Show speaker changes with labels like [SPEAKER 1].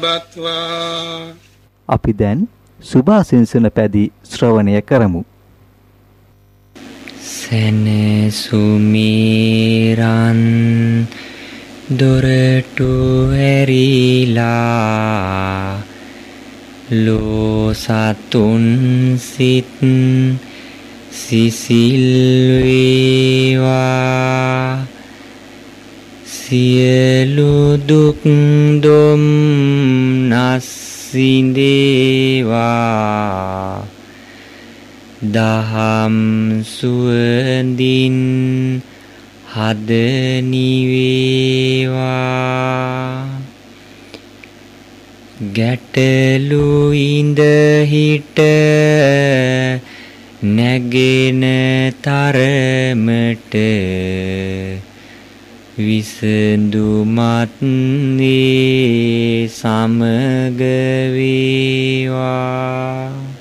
[SPEAKER 1] බත්වා
[SPEAKER 2] අපි දැන් සුභාසිංසන පැදි ශ්‍රවණය කරමු.
[SPEAKER 3] සෙනසුමිරන් දොරටු ඇරිලා ලෝ සතුන් සිත් සිසිල් වේවා සියලු දුක් දුම්නස් සිඳේවා දහම් සුවඳින් හද නිවේවා ගැටලු ඉඳ හිට නැගෙන තරමට විසඳුමත් වේ සමග වේවා